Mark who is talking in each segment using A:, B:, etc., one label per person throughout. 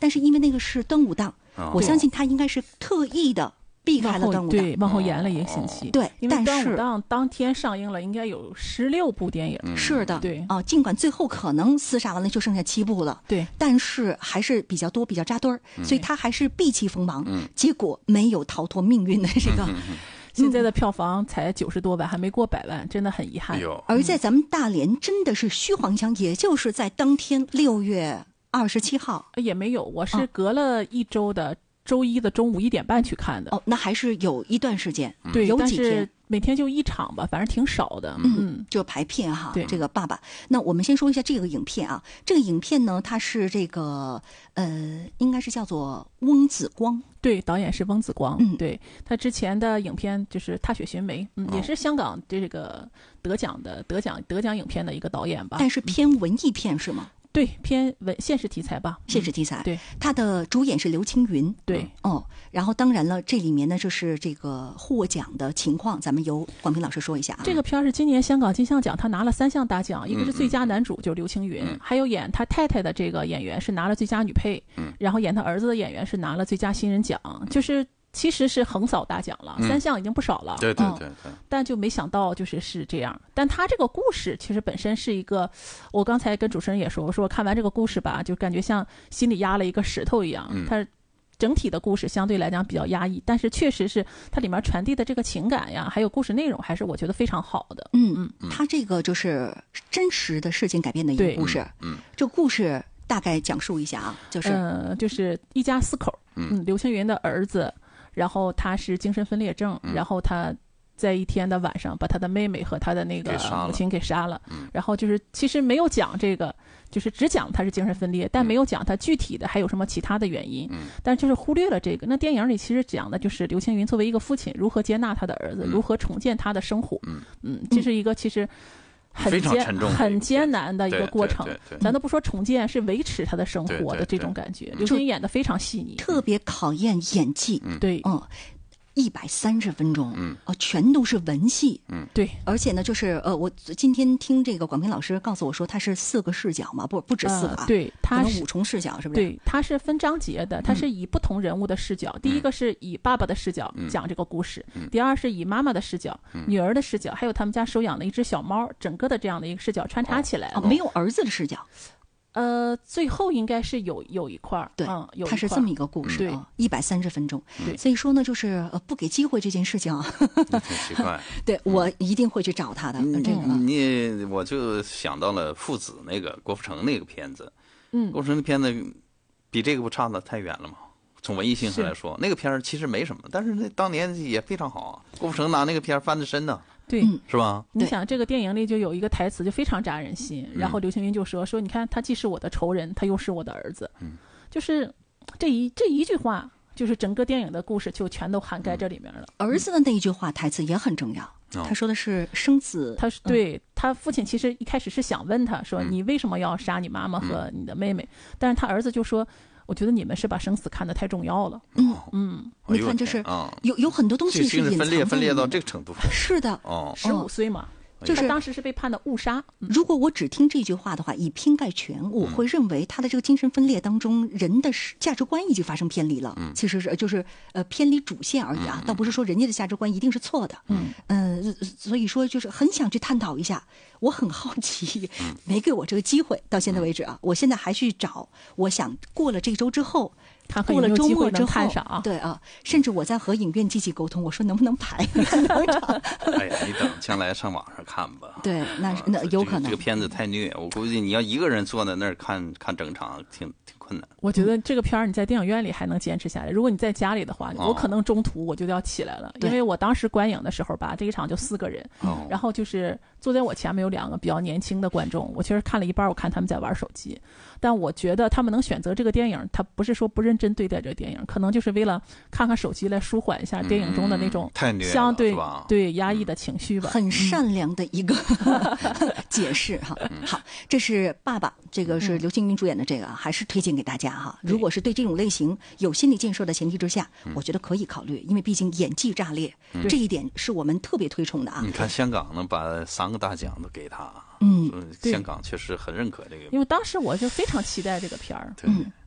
A: 但是因为那个是端午档，我相信他应该是特意的避开了端午档，
B: 对，往后延了一个星期。
A: 对，
B: 因为端午档当天上映了，应该有16部电影。
A: 是的，
B: 对
A: 尽管最后可能厮杀完了就剩下7部了，
B: 对，
A: 但是还是比较多，比较扎堆儿，所以他还是避其锋芒，结果没有逃脱命运的这个。
B: 现在的票房才90多万，还没过100万，真的很遗憾。
A: 而在咱们大连真的是虚晃一枪，也就是在当天6月27号，
B: 也没有，我是隔了1周的周一的中午1点半去看的。
A: 那还是有一段时间，
B: 对，
A: 有几天。
B: 每天就1场吧，反正挺少的。
A: 就排片哈。
B: 对，
A: 这个爸爸。那我们先说一下这个影片啊，这个影片呢，它是这个应该是叫做翁子光。
B: 对，导演是翁子光。对，他之前的影片就是《踏雪寻梅》，也是香港这个得奖影片的一个导演吧。
A: 但是偏文艺片是吗？
B: 对，偏现实题材吧，
A: 现实题材。
B: 对，
A: 他的主演是刘青云。
B: 对，
A: 然后当然了，这里面呢就是这个获奖的情况，咱们由广平老师说一下啊。
B: 这个片是今年香港金像奖他拿了3项大奖，一个是最佳男主，就是刘青云，还有演他太太的这个演员是拿了最佳女配，然后演他儿子的演员是拿了最佳新人奖，就是其实是横扫大奖了，3项已经不少了。
C: 对。
B: 但就没想到是这样。但他这个故事其实本身是一个，我刚才跟主持人也说，我说看完这个故事吧，就感觉像心里压了一个石头一样。他整体的故事相对来讲比较压抑，但是确实是它里面传递的这个情感呀，还有故事内容，还是我觉得非常好的。
A: 他这个就是真实的事情改编的一个故事。这故事大概讲述一下啊，
B: 就是一家4口，刘青云的儿子。然后他是精神分裂症，然后他在一天的晚上把他的妹妹和他的那个母亲给杀了。然后就是其实没有讲这个，就是只讲他是精神分裂，但没有讲他具体的还有什么其他的原因。但就是忽略了这个。那电影里其实讲的就是刘青云作为一个父亲如何接纳他的儿子，如何重建他的生活。这是一个其实很艰难的一个过程。咱都不说重建，是维持他的生活的这种感觉。刘青云演得非常细腻，
A: 特别考验演技。
B: 对
A: ，130分钟，全都是文戏。
B: 对。
A: 而且呢，就是我今天听这个广平老师告诉我说，他是4个视角嘛，不止4个啊。
B: 对，他
A: 是5重视角，是不是？
B: 对，他是分章节的，他是以不同人物的视角。第一个是以爸爸的视角讲这个故事，第二是以妈妈的视角、女儿的视角，还有他们家收养的一只小猫，整个的这样的一个视角穿插起来。
A: 没有儿子的视角。
B: 最后应该是有一块儿，
A: 对，它是这么一个故事，
B: 对
A: ，130分钟，
B: 对，
A: 所以说呢，就是不给机会这件事情啊，
C: 挺奇怪。
A: 对，我一定会去找他的。
C: 我就想到了父子那个郭富城那个片子，郭富城的片子比这个不差得太远了嘛。从文艺性上来说，那个片儿其实没什么，但是那当年也非常好啊。郭富城拿那个片儿翻的身呢。
B: 对，
C: 是吧？
B: 你想这个电影里就有一个台词就非常扎人心，然后刘青云就说你看他既是我的仇人，他又是我的儿子，就是这一句话，就是整个电影的故事就全都涵盖这里面了。
A: 儿子的那一句话台词也很重要，他说的是生子，
B: 他是对他父亲其实一开始是想问他说你为什么要杀你妈妈和你的妹妹，但是他儿子就说我觉得你们是把生死看得太重要了。
A: 你看，就是有很多东西是隐藏的，
C: 分裂到这个程度。
A: 是的
B: ，15岁嘛，就是他当时是被判的误杀。
A: 如果我只听这句话的话，以偏概全，我会认为他的这个精神分裂当中，人的价值观已经发生偏离了。其实是就是偏离主线而已啊，倒不是说人家的价值观一定是错的。所以说就是很想去探讨一下，我很好奇，没给我这个机会，到现在为止啊，我现在还去找，我想过了这周之后。过了周末之后，对啊，甚至我在和影院积极沟通，我说能不能排两场？
C: 哎呀，你等将来上网上看吧。
A: 对，那有可能。
C: 这个片子太虐，我估计你要一个人坐在那儿看整场，挺困难。
B: 我觉得这个片儿你在电影院里还能坚持下来，如果你在家里的话，我可能中途我就要起来了，因为我当时观影的时候吧，这一场就4个人，然后就是坐在我前面有2个比较年轻的观众，我其实看了一半，我看他们在玩手机。但我觉得他们能选择这个电影，他不是说不认真对待这个电影，可能就是为了看看手机来舒缓一下电影中的那种相对压抑的情绪吧。
A: 很善良的一个解释哈。好，这是爸爸，这个是刘青云主演的这个，还是推荐给大家哈。如果是对这种类型有心理建设的前提之下，我觉得可以考虑，因为毕竟演技炸裂，这一点是我们特别推崇的啊。
C: 你看香港能把3个大奖都给他，香港确实很认可这个。
B: 因为当时我就非常期待这个片儿。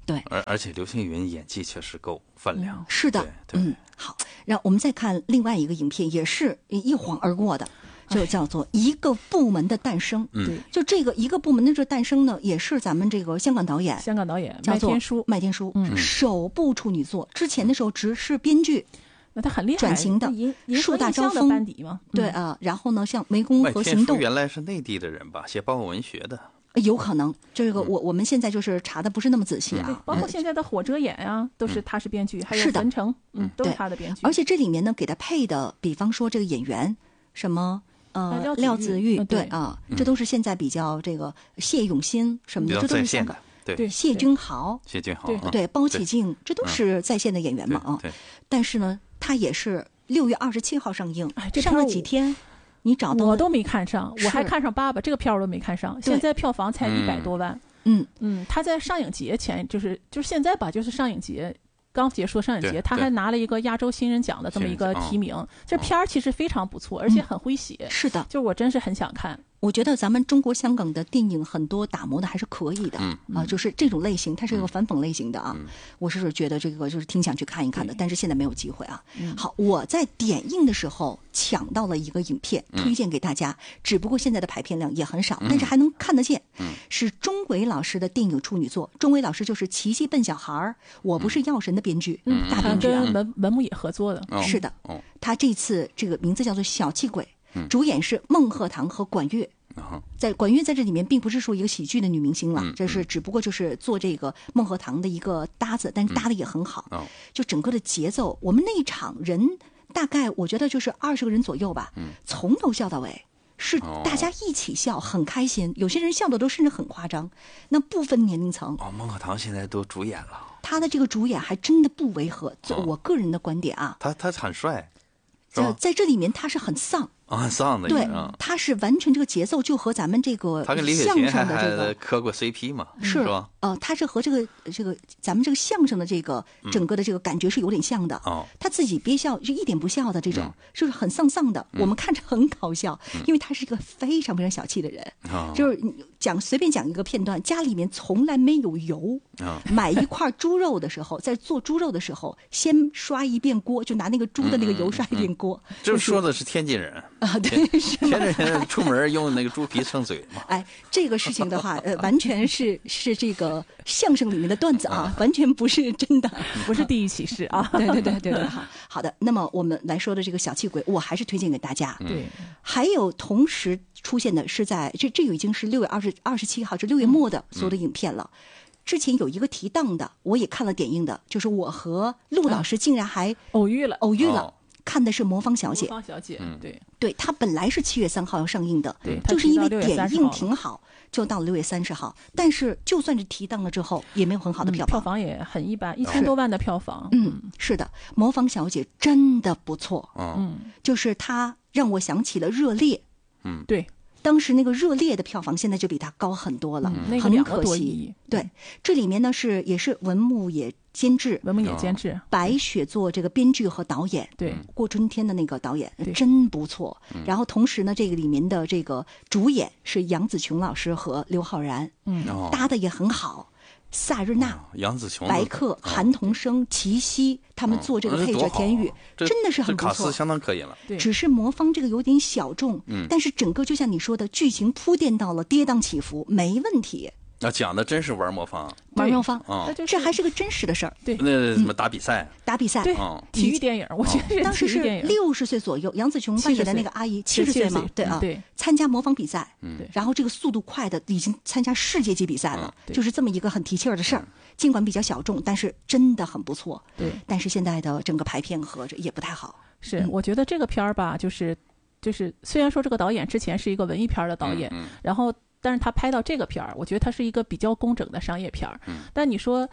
A: 对，
C: 而且刘青云演技确实够分量。
A: 是的，
C: 对，
A: 好，然后我们再看另外一个影片，也是一晃而过的。就叫做一个部门的诞生，就这个一个部门的这诞生呢，也是咱们这个香港导演
B: 麦天舒，
A: 首部处女作。之前的时候只是编剧，
B: 那他很厉害，
A: 转型的树大招风
B: 班底嘛，
A: 对啊。然后呢，像《湄公河行动》，
C: 原来是内地的人吧，写报告文学的。
A: 有可能，这个我们现在就是查的不是那么仔细啊。
B: 包括现在的火遮眼啊，都是他是编剧，还有焚城，都是他的编剧。
A: 而且这里面呢，给他配的，比方说这个演员什么。廖子玉，对啊，这都是现在比较这个谢永新什么的，这都是香港。
C: 对，
A: 谢君豪，对，包起静，这都是在线的演员嘛啊。但是呢，他也是6月27号上映，上了几天，你找到
B: 我都没看上，我还看上爸爸这个票我都没看上，现在票房才100多万。他在上影节前就是现在吧，就是上影节。刚结束上影节，他还拿了一个亚洲新人奖的这么一个提名。这片儿其实非常不错，而且很诙谐。
A: 是的，
B: 就我真是很想看。
A: 我觉得咱们中国香港的电影很多打磨的还是可以的，就是这种类型，它是一个反讽类型的啊。我是觉得这个就是挺想去看一看的，但是现在没有机会啊。好，我在点映的时候抢到了一个影片，推荐给大家，只不过现在的排片量也很少，但是还能看得见。是钟伟老师的电影处女作，钟伟老师就是《奇迹笨小孩》我不是药神的编剧，大编剧啊，
B: 跟文牧野合作的。
A: 是的，他这次这个名字叫做《小气鬼》。主演是孟鹤堂和管乐，管乐在这里面并不是说一个喜剧的女明星了，这是只不过就是做这个孟鹤堂的一个搭子，但是搭的也很好。就整个的节奏，我们那一场人大概我觉得就是20个人左右吧，从头笑到尾，是大家一起笑，很开心。有些人笑的都甚至很夸张，那不分年龄层。
C: 孟鹤堂现在都主演了，
A: 他的这个主演还真的不违和。就我个人的观点啊，
C: 他很帅，
A: 在这里面他是很丧。
C: 很丧的，
A: 对，他是完全这个节奏就和咱们这个
C: 他跟李雪琴还磕过 CP 嘛，是吧？
A: 他是和这个咱们这个相声的这个整个的这个感觉是有点像的。他自己憋笑就一点不笑的这种，就是很丧丧的，我们看着很搞笑，因为他是一个非常非常小气的人。就是随便讲一个片段，家里面从来没有油，买一块猪肉的时候，在做猪肉的时候，先刷一遍锅，就拿那个猪的那个油刷一遍锅。
C: 这说的是天津人。
A: 对，
C: 天津人出门用那个猪皮蹭嘴嘛。
A: 这个事情的话，完全是这个相声里面的段子啊，完全不是真的，
B: 不是第一启示啊。
A: 对，好的。那么我们来说的这个小气鬼，我还是推荐给大家。
B: 对，
A: 还有同时出现的是在这已经是6月27号，这6月末的所有的影片了。之前有一个提档的，我也看了点映的，就是我和陆老师竟然还
B: 偶遇了。
A: 看的是《魔方小姐》，对，它本来是7月3号要上映的，就是因为点映挺好，就到了6月30号。但是就算是提档了之后，也没有很好的票房，
B: 票房也很一般，1000多万的票房。
A: 是的，《魔方小姐》真的不错。就是它让我想起了《热烈》。
B: 对。
A: 当时那个《热烈》的票房现在就比它高很多了，很可惜。对，这里面呢也是文牧野监制，白雪做这个编剧和导演，
B: 对，
A: 过春天的那个导演真不错。然后同时呢，这个里面的这个主演是杨紫琼老师和刘昊然，搭的也很好。萨日娜、
C: 杨紫琼、
A: 白客、韩童生、齐溪，他们做这个配角田雨，真的是很不错，
C: 卡司相当可以了。
A: 只是魔方这个有点小众，但是整个就像你说的，剧情铺垫到了跌宕起伏，没问题。
C: 讲的真是玩魔方，
A: 这还是个真实的事儿。
B: 对，
C: 那什么打比赛，
A: 对，
B: 体育电影，我觉得
A: 当时是60岁左右，杨紫琼扮演的那个阿姨70岁嘛，对，参加魔方比赛，然后这个速度快的已经参加世界级比赛了，就是这么一个很提气儿的事儿。尽管比较小众，但是真的很不错。
B: 对，
A: 但是现在的整个排片和也不太好。
B: 是，我觉得这个片儿吧，就是虽然说这个导演之前是一个文艺片的导演，然后。但是他拍到这个片儿，我觉得他是一个比较工整的商业片儿。但你说，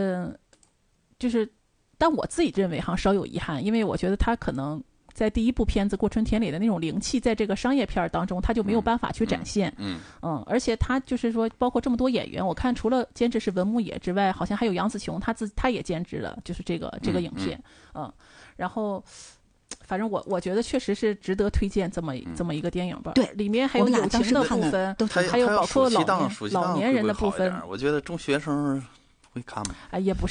B: 但我自己认为稍有遗憾，因为我觉得他可能在第一部片子《过春天》里的那种灵气，在这个商业片当中他就没有办法去展现。而且他就是说，包括这么多演员，我看除了监制是文牧野之外，好像还有杨紫琼，他也监制了，就是这个影片。然后。反正我觉得确实是值得推荐这么一个电影吧。
A: 对，
B: 里面还有友情的部分，还有包括老年人的部分。
C: 我觉得中学生会看吗？
B: 也不